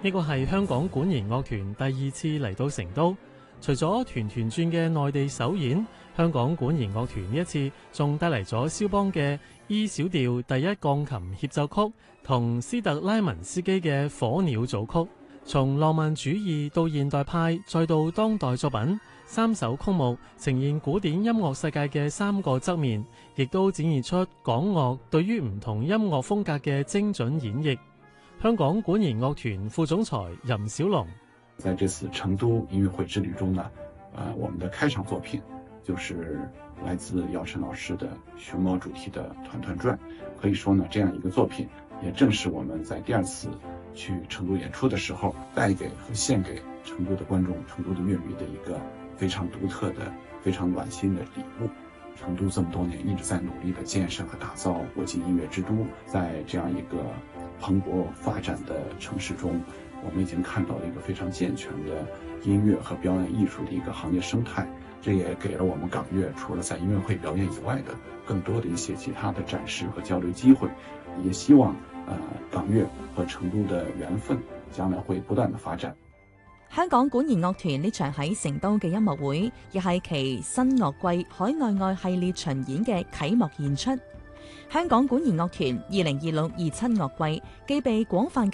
呢個係香港管弦樂團第2次嚟到成都，除咗團團轉嘅內地首演，香港管弦樂團呢一次仲帶嚟咗肖邦嘅 E 小調第一鋼琴協奏曲同斯特拉文斯基嘅火鳥組曲，從浪漫主義到現代派再到當代作品，3首曲目呈現古典音樂世界嘅3個側面，亦都展現出港樂對於唔同音樂風格嘅精準演繹。香港管弦樂團副總裁任小龍， 在這次成都音樂會之旅中呢，我們的開場作品就是來自姚晨老師的熊貓主題的團團轉。可以說呢，這樣一個作品也正是我們在第2次去成都演出的時候帶給和獻給成都的觀眾、成都的樂迷的一個非常獨特的、非常暖心的禮物。成都這麼多年一直在努力的建設和打造國際音樂之都，在這樣一個蓬勃發展的城市中，我們已經看到了一個非常健全的音樂和表演藝術的一個行業生態。這也給了我們港樂除了在音樂會表演以外的更多的一些其他的展示和交流機會。也希望港樂和成都的緣分將來會不斷的發展。 香港管弦樂團呢場喺成都嘅音樂會，亦係其新樂季海內外系列巡演嘅啟幕演出。香港管弦樂團2026-27樂季既被廣泛